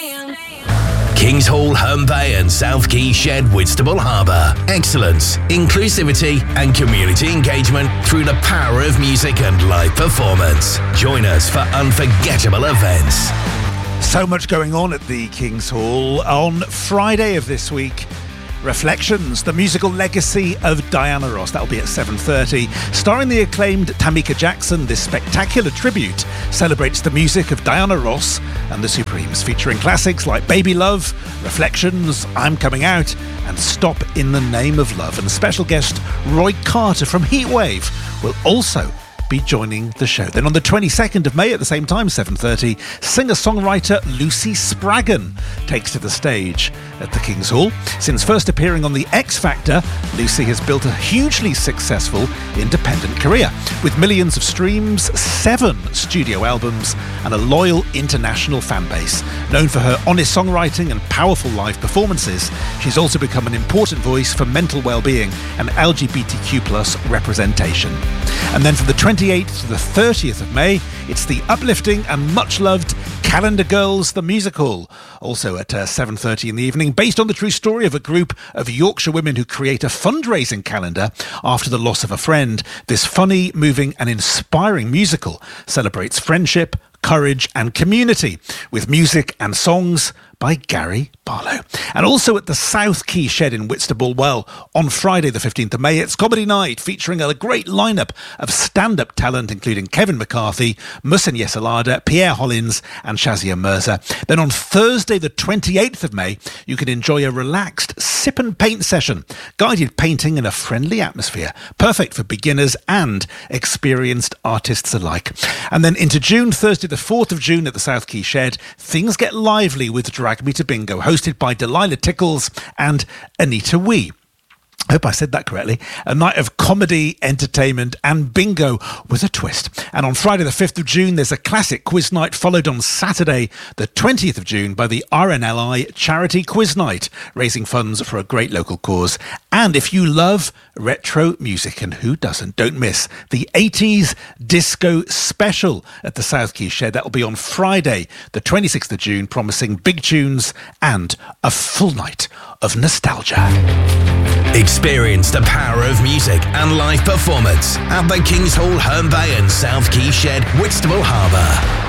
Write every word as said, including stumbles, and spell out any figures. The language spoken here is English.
Kings Hall, Herne Bay and South Quay Shed, Whitstable Harbour. Excellence, inclusivity and community engagement through the power of music and live performance. Join us for unforgettable events. So much going on at the Kings Hall. On Friday of this week, Reflections, the musical legacy of Diana Ross. That'll be at seven thirty. Starring the acclaimed Tamika Jackson, this spectacular tribute celebrates the music of Diana Ross and the Supremes, featuring classics like Baby Love, Reflections, I'm Coming Out, and Stop in the Name of Love. And special guest Roy Carter from Heatwave will also be joining the show. Then on the twenty-second of May at the same time, seven thirty, singer-songwriter Lucy Spraggan takes to the stage at the King's Hall. Since first appearing on The X Factor, Lucy has built a hugely successful independent career. With millions of streams, seven studio albums, and a loyal international fan base. Known for her honest songwriting and powerful live performances, she's also become an important voice for mental well-being and L G B T Q plus representation. And then from the twenty-eighth to the thirtieth of May, it's the uplifting and much-loved Calendar Girls, the musical. Also at uh, seven thirty in the evening, based on the true story of a group of Yorkshire women who create a fundraising calendar after the loss of a friend. This funny, moving and inspiring musical celebrates friendship, courage and community with music and songs by Gary Barlow. And also at the South Quay Shed in Whitstable, well, on Friday the fifteenth of May, it's comedy night featuring a great lineup of stand-up talent including Kevin McCarthy, Musin Yesalada, Pierre Hollins and Shazia Mirza. Then on Thursday the twenty-eighth of May, you can enjoy a relaxed sip and paint session, guided painting in a friendly atmosphere, perfect for beginners and experienced artists alike. And then into June, Thursday the fourth of June at the South Quay Shed, things get lively with Drag Me to Bingo, hosted by Delilah Tickles and Anita Wee. I hope I said that correctly. A night of comedy, entertainment and bingo with a twist. And on Friday the fifth of June, there's a classic quiz night, followed on Saturday the twentieth of June by the R N L I Charity Quiz Night, raising funds for a great local cause. And if you love retro music, and who doesn't, don't miss the eighties Disco Special at the South Quay Shed. That'll be on Friday the twenty-sixth of June, promising big tunes and a full night of nostalgia. Experience the power of music and live performance at the Kings Hall, Herne Bay and South Quay Shed, Whitstable Harbour.